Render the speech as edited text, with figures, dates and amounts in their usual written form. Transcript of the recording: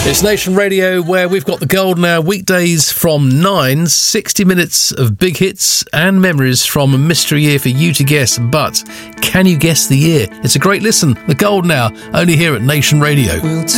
It's Nation Radio, where we've got the golden hour weekdays from 9, 60 minutes of big hits and memories from a mystery year for you to guess. But can you guess the year? It's a great listen. The golden hour, only here at Nation Radio.